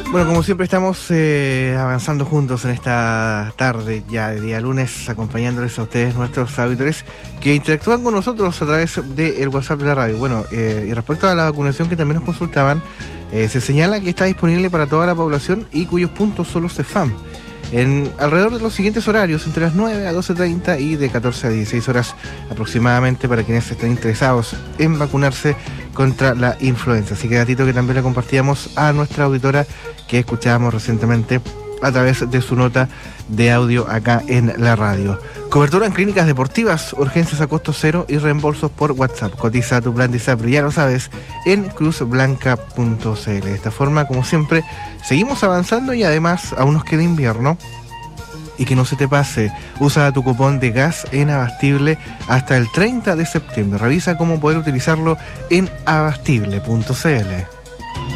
Bueno, como siempre estamos avanzando juntos en esta tarde ya de día lunes, acompañándoles a ustedes, nuestros auditores, que interactúan con nosotros a través del WhatsApp de la radio. Bueno, y respecto a la vacunación que también nos consultaban, se señala que está disponible para toda la población y cuyos puntos son los CEFAM, en alrededor de los siguientes horarios, entre las 9 a 12:30 y de 14 a 16 horas aproximadamente, para quienes estén interesados en vacunarse contra la influenza. Así que datito que también le compartíamos a nuestra auditora que escuchábamos recientemente a través de su nota de audio acá en la radio. Cobertura en clínicas deportivas, urgencias a costo cero y reembolsos por WhatsApp. Cotiza tu plan de ISAPRE, ya lo sabes, en cruzblanca.cl. De esta forma, como siempre, seguimos avanzando y además aún nos queda invierno. Y que no se te pase, usa tu cupón de gas en Abastible hasta el 30 de septiembre. Revisa cómo poder utilizarlo en abastible.cl.